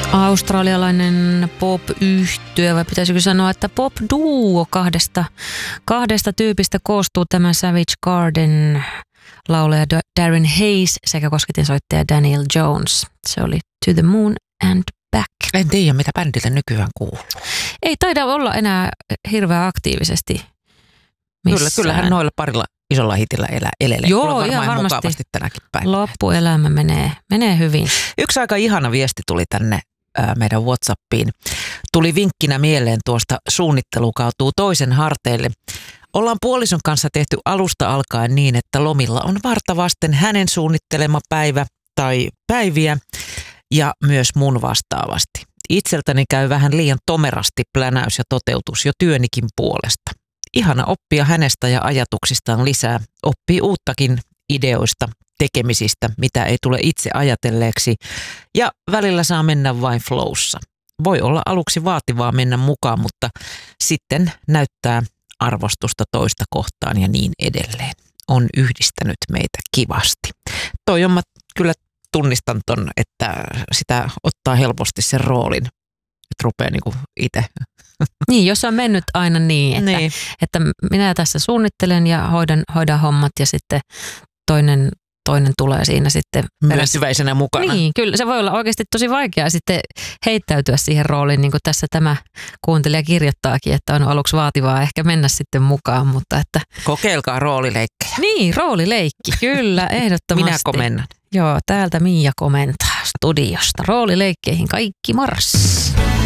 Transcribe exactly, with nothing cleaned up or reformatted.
Australialainen pop-yhtye, vai pitäisikö sanoa, että pop-duo kahdesta, kahdesta tyypistä koostuu tämä Savage Garden laulaja Darren Hayes sekä kosketinsoittaja Daniel Jones. Se oli To the Moon and Back. En tiedä, mitä bändille nykyään kuuluu. Ei taida olla enää hirveän aktiivisesti missään. Kyllä, kyllähän noilla parilla isolla hitillä elää elelee. Joo, ihan varmasti. Mukavasti tänäkin päivänä. Loppuelämä menee, menee hyvin. Yksi aika ihana viesti tuli tänne ää, meidän WhatsAppiin. Tuli vinkkinä mieleen tuosta suunnittelu kaatuu toisen harteille. Ollaan puolison kanssa tehty alusta alkaen niin, että lomilla on varta vasten hänen suunnittelema päivä tai päiviä ja myös mun vastaavasti. Itseltäni käy vähän liian tomerasti plänäys ja toteutus jo työnikin puolesta. Ihana oppia hänestä ja ajatuksistaan lisää. Oppii uuttakin ideoista, tekemisistä, mitä ei tule itse ajatelleeksi ja välillä saa mennä vain flowssa. Voi olla aluksi vaativaa mennä mukaan, mutta sitten näyttää arvostusta toista kohtaan ja niin edelleen. On yhdistänyt meitä kivasti. Toi on, mä kyllä tunnistan ton, että sitä ottaa helposti sen roolin, että rupeaa niinku itse. Niin, jos on mennyt aina niin, että, niin. että minä tässä suunnittelen ja hoidan, hoidan hommat ja sitten toinen, toinen tulee siinä sitten. Myöntyväisenä mukana. Niin, kyllä se voi olla oikeasti tosi vaikeaa sitten heittäytyä siihen rooliin, niin kuin tässä tämä kuuntelija kirjoittaakin, että on aluksi vaativaa ehkä mennä sitten mukaan, mutta että. Kokeilkaa roolileikkejä. Niin, roolileikki, kyllä, ehdottomasti. Minä komennan. Joo, täältä Miia komentaa studiosta. Roolileikkeihin kaikki mars.